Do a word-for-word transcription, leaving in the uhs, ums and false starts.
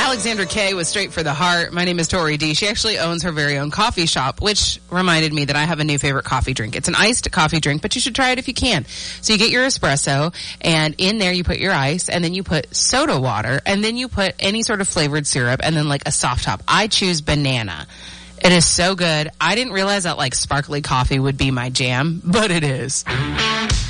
Alexandra Kay was straight for the heart. My name is Tori D. She actually owns her very own coffee shop, which reminded me that I have a new favorite coffee drink. It's an iced coffee drink, but you should try it if you can. So you get your espresso, and in there you put your ice, and then you put soda water, and then you put any sort of flavored syrup, and then like a soft top. I choose banana. It is so good. I didn't realize that like sparkly coffee would be my jam, but it is.